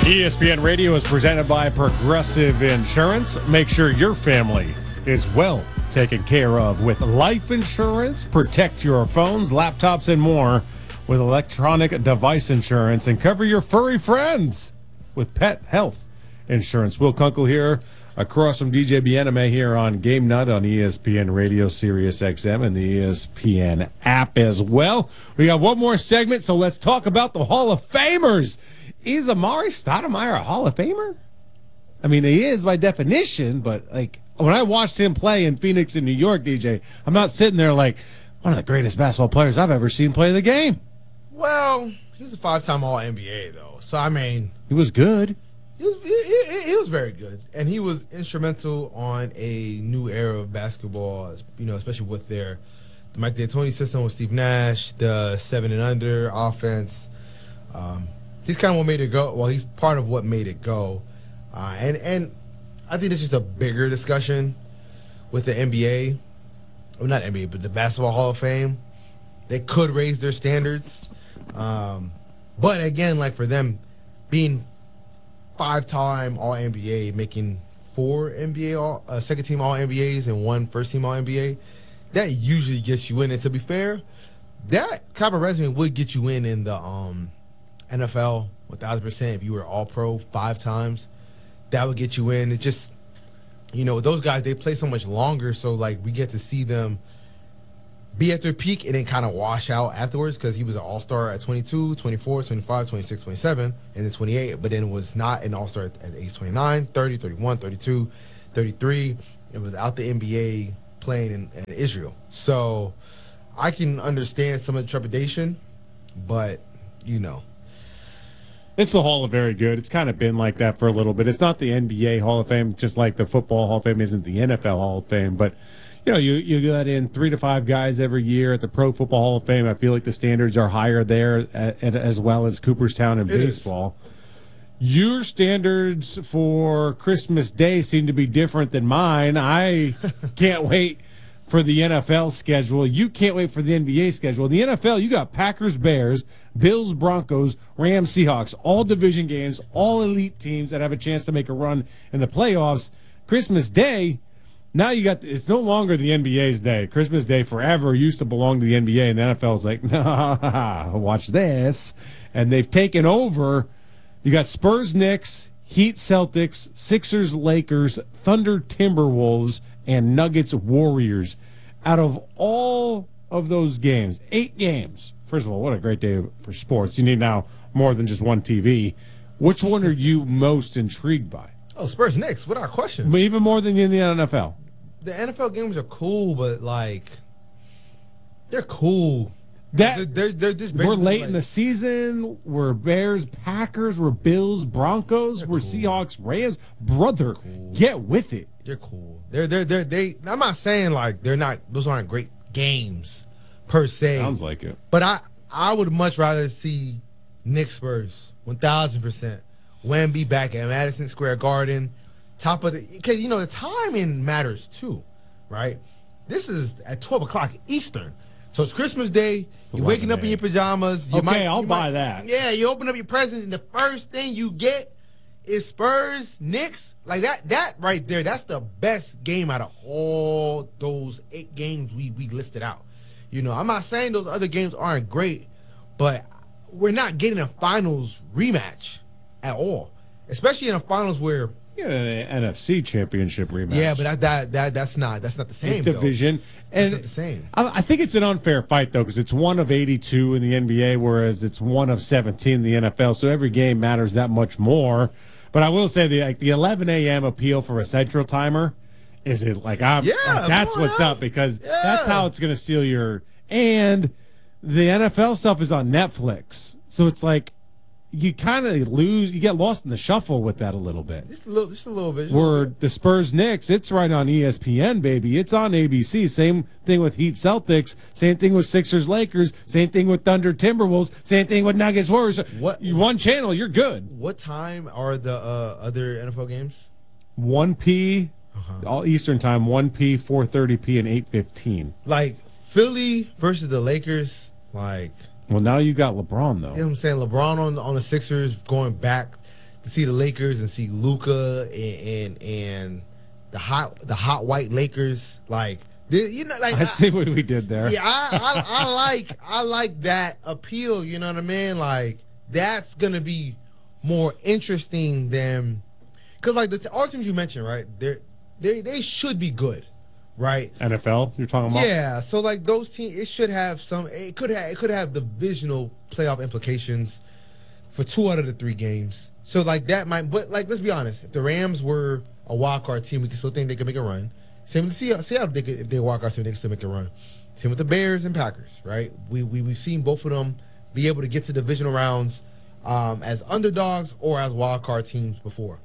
ESPN Radio is presented by Progressive Insurance. Make sure your family is well taken care of with life insurance. Protect your phones, laptops, and more with electronic device insurance. And cover your furry friends with pet health insurance. Will Kunkel here, across from DJ Bieneme here on Game Night on ESPN Radio, Sirius XM, and the ESPN app as well. We got one more segment, so let's talk about the Hall of Famers. Is Amar'e Stoudemire a Hall of Famer? I mean, he is by definition, but like when I watched him play in Phoenix and New York, DJ, I'm not sitting there like one of the greatest basketball players I've ever seen play the game. Well, he was a 5-time All-NBA, though. So, I mean, he was good. He was very good. And he was instrumental on a new era of basketball, you know, especially with the Mike D'Antoni system with Steve Nash, the 7 and under offense. He's kind of what made it go. Well, he's part of what made it go. And I think it's just a bigger discussion with the NBA. Well, not NBA, but the Basketball Hall of Fame. They could raise their standards. But, again, like for them being 5-time All-NBA, making 4 NBA second-team All-NBAs and 1 first-team All-NBA, that usually gets you in. And to be fair, that type of resume would get you in the NFL 1,000%. If you were All-Pro 5 times, that would get you in. It just, you know, those guys, they play so much longer, so, like, we get to see them be at their peak and then kind of wash out afterwards, because he was an all-star at 22, 24, 25, 26, 27, and then 28, but then was not an all-star at age 29, 30, 31, 32, 33. It was out the NBA playing in Israel. So I can understand some of the trepidation, but, you know. It's the Hall of Very Good. It's kind of been like that for a little bit. It's not the NBA Hall of Fame, just like the Football Hall of Fame isn't the NFL Hall of Fame, but you know, you get in 3 to 5 guys every year at the Pro Football Hall of Fame. I feel like the standards are higher there as well as Cooperstown and baseball. Your standards for Christmas Day seem to be different than mine. I can't wait for the NFL schedule. You can't wait for the NBA schedule. The NFL, you got Packers, Bears, Bills, Broncos, Rams, Seahawks, all division games, all elite teams that have a chance to make a run in the playoffs. Christmas Day, now you got, it's no longer the NBA's day. Christmas Day forever used to belong to the NBA, and the NFL's like, nah, watch this. And they've taken over. You got Spurs, Knicks, Heat, Celtics, Sixers, Lakers, Thunder, Timberwolves, and Nuggets, Warriors. Out of all of those games, 8 games. First of all, what a great day for sports. You need now more than just one TV. Which one are you most intrigued by? Oh, Spurs, Knicks, without question. But even more than in the NFL. The NFL games are cool, but, like, they're cool. They're just we're late in the season. We're Bears, Packers. We're Bills, Broncos. We're cool. Seahawks, Rams. Brother, get with it. They're cool. I'm not saying, like, they're not. Those aren't great games per se. Sounds like it. But I would much rather see Knicks Spurs 1,000%. Wemby back at Madison Square Garden. Top of the, because, you know, the timing matters too, right? This is at 12 o'clock Eastern. So it's Christmas Day. You're waking up in your pajamas. I'll buy that. Yeah, you open up your presents, and the first thing you get is Spurs, Knicks. Like that right there, that's the best game out of all those 8 games we listed out. You know, I'm not saying those other games aren't great, but we're not getting a finals rematch at all. Especially in a finals where an NFC championship rematch. Yeah, but that's not the same. It's division, and it's not the same. I think it's an unfair fight though, because it's one of 82 in the NBA, whereas it's one of 17 in the NFL. So every game matters that much more. But I will say the 11 a.m. appeal for a Central timer is it like that's what's up, because that's how it's going to steal your. And the NFL stuff is on Netflix, so it's like, you kind of you get lost in the shuffle with that a little bit. Just a little bit. Where the Spurs Knicks, it's right on ESPN, baby. It's on ABC. Same thing with Heat Celtics. Same thing with Sixers Lakers. Same thing with Thunder Timberwolves. Same thing with Nuggets Warriors. One channel, you're good. What time are the other NFL games? 1 all Eastern time. 1 4:30 and 8:15. Like Philly versus the Lakers, like. Well, now you got LeBron, though. You know what I'm saying? LeBron on the Sixers going back to see the Lakers and see Luka and the hot white Lakers, like, you know, like I see what we did there. Yeah, I like that appeal. You know what I mean? Like, that's gonna be more interesting than, because like all the teams you mentioned, right? They should be good, right? NFL, you're talking about? Yeah. So like those teams, it should have some. It could have divisional playoff implications for 2 out of the 3 games. So like that might, but like let's be honest, if the Rams were a wild card team, we could still think they could make a run. Same with Seattle, if they walk out team, they can still make a run. Same with the Bears and Packers, right? We've seen both of them be able to get to divisional rounds as underdogs or as wild card teams before.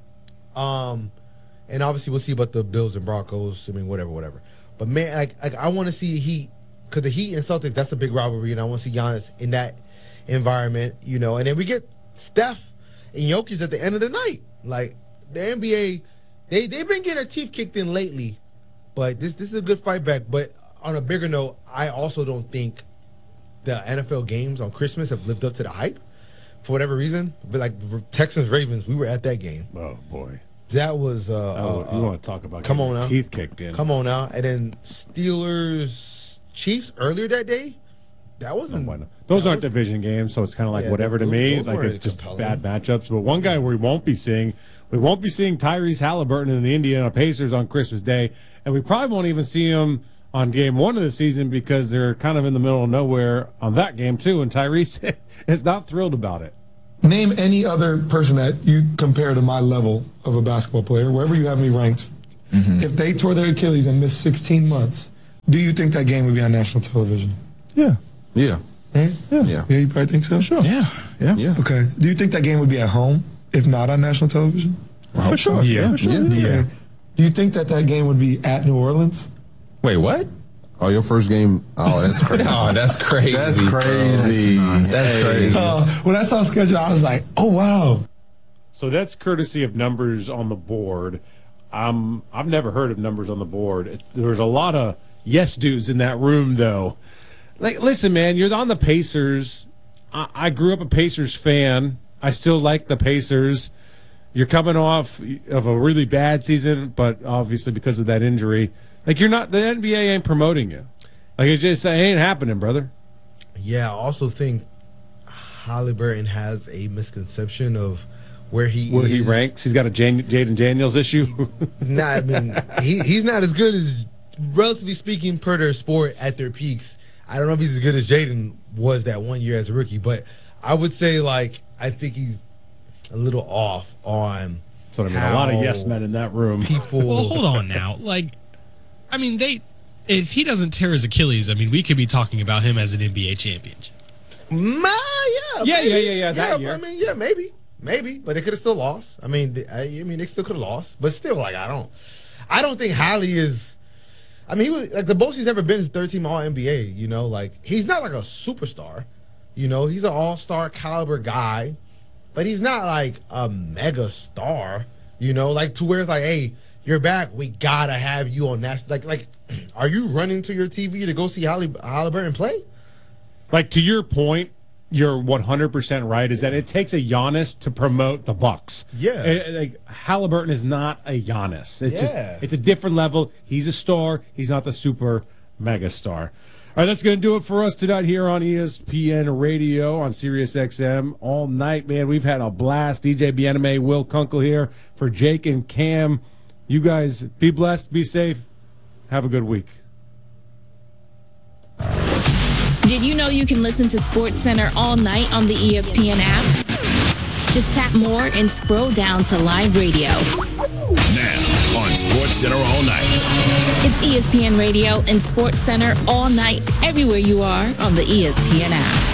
And obviously we'll see about the Bills and Broncos. I mean, whatever. But man, like I want to see the Heat, because the Heat and Celtics, that's a big rivalry, and I want to see Giannis in that environment, you know. And then we get Steph and Jokic at the end of the night. Like the NBA. They've been getting their teeth kicked in lately, but this is a good fight back. But on a bigger note, I also don't think the NFL games on Christmas have lived up to the hype for whatever reason. But like Texans-Ravens, we were at that game. Oh, boy. That was you want to talk about come on now. teeth kicked in. Come on now. And then Steelers-Chiefs earlier that day, that wasn't. Those aren't division games, so it's kind of like whatever to me. Like it's just bad matchups. But one guy we won't be seeing Tyrese Halliburton in the Indiana Pacers on Christmas Day, and we probably won't even see him on game 1 of the season because they're kind of in the middle of nowhere on that game too, and Tyrese is not thrilled about it. Name any other person that you compare to my level of a basketball player, wherever you have me ranked. Mm-hmm. If they tore their Achilles and missed 16 months, do you think that game would be on national television? Yeah. Right? Yeah, you probably think so? Sure. Yeah. Okay. Do you think that game would be at home if not on national television? For sure. Yeah. For sure. Yeah. Do you think that game would be at New Orleans? Wait, what? Oh, your first game? Oh, that's crazy. Oh, that's crazy. That's crazy. That's crazy. When I saw schedule, I was like, oh, wow. So that's courtesy of numbers on the board. I've never heard of numbers on the board. There's a lot of yes dudes in that room, though. Like, listen, man, you're on the Pacers. I grew up a Pacers fan. I still like the Pacers. You're coming off of a really bad season, but obviously because of that injury, like you're not. The NBA ain't promoting you. Like it ain't happening, brother. Yeah, I also think Halliburton has a misconception of where he ranks. He's got a Jaden Daniels issue. Nah, I mean he's not as good as, relatively speaking, per their sport at their peaks. I don't know if he's as good as Jaden was that 1 year as a rookie, but I would say, like, I think he's a little off on. So I mean, a lot of yes men in that room. People. Well, hold on now. Like, I mean, if he doesn't tear his Achilles, I mean, we could be talking about him as an NBA championship. Yeah. That year. I mean, yeah, maybe, but they could have still lost. I mean, they still could have lost, but still, like, I don't think Hallie is. I mean, he was like the most he's ever been is 13 All NBA. You know, like he's not like a superstar. You know, he's an all-star caliber guy, but he's not like a mega star. You know, like to where it's like, hey, you're back. We gotta have you on national. Like, are you running to your TV to go see Halliburton play? Like to your point, you're 100% right. Is that it takes a Giannis to promote the Bucks? Yeah, like Halliburton is not a Giannis. It's just Yeah. it's a different level. He's a star. He's not the super mega star. All right, that's going to do it for us tonight here on ESPN Radio on Sirius XM all night, man. We've had a blast. DJ Bieneme, Will Kunkel here for Jake and Cam. You guys be blessed, be safe, have a good week. Did you know you can listen to SportsCenter all night on the ESPN app? Just tap more and scroll down to live radio. Now on SportsCenter all night. It's ESPN Radio and SportsCenter all night, everywhere you are on the ESPN app.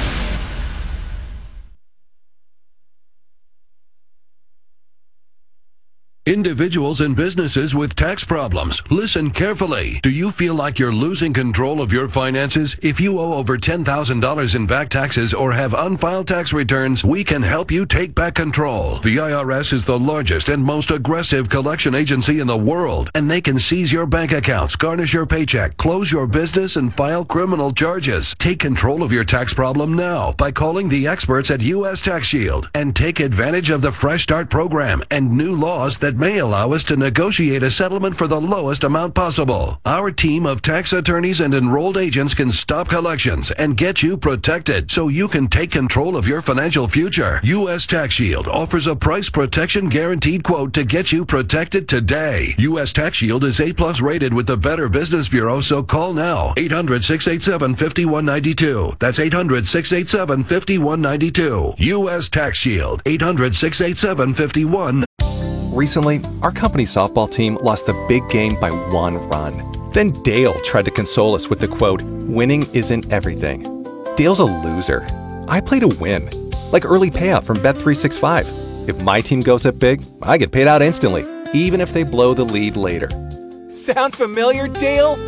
Individuals and businesses with tax problems, listen carefully. Do you feel like you're losing control of your finances? If you owe over $10,000 in back taxes or have unfiled tax returns, we can help you take back control. The IRS is the largest and most aggressive collection agency in the world, and they can seize your bank accounts, garnish your paycheck, close your business, and file criminal charges. Take control of your tax problem now by calling the experts at U.S. Tax Shield and take advantage of the Fresh Start program and new laws that may allow us to negotiate a settlement for the lowest amount possible. Our team of tax attorneys and enrolled agents can stop collections and get you protected so you can take control of your financial future. U.S. Tax Shield offers a price protection guaranteed quote to get you protected today. U.S. Tax Shield is A+ rated with the Better Business Bureau, so call now. 800-687-5192. That's 800-687-5192. U.S. Tax Shield. 800-687-5192. Recently, our company's softball team lost the big game by 1 run. Then Dale tried to console us with the quote, "Winning isn't everything." Dale's a loser. I play to win. Like early payout from Bet365. If my team goes up big, I get paid out instantly, even if they blow the lead later. Sound familiar, Dale?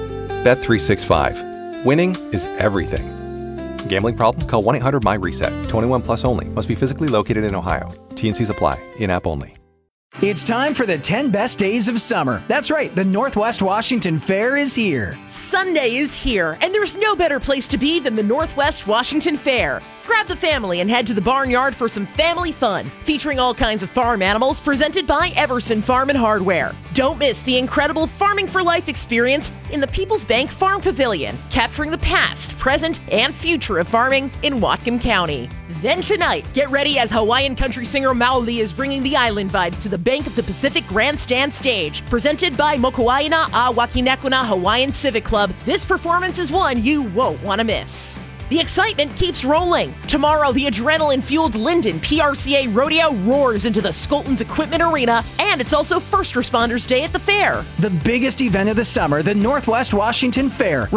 Bet365. Winning is everything. Gambling problem? Call 1-800-MY-RESET. 21 plus only. Must be physically located in Ohio. T&Cs apply. In-app only. It's time for the 10 best days of summer. That's right, the Northwest Washington Fair is here. Sunday is here, and there's no better place to be than the Northwest Washington Fair. Grab the family and head to the barnyard for some family fun, featuring all kinds of farm animals presented by Everson Farm and Hardware. Don't miss the incredible Farming for Life experience in the People's Bank Farm Pavilion, capturing the past, present, and future of farming in Whatcom County. Then tonight, get ready as Hawaiian country singer Maoli is bringing the island vibes to the Bank of the Pacific Grandstand stage, presented by Mokuaina a Wakinekuna Hawaiian Civic Club. This performance is one you won't want to miss. The excitement keeps rolling. Tomorrow, the adrenaline-fueled Linden PRCA Rodeo roars into the Skolton's Equipment Arena, and it's also First Responders Day at the fair. The biggest event of the summer, the Northwest Washington Fair.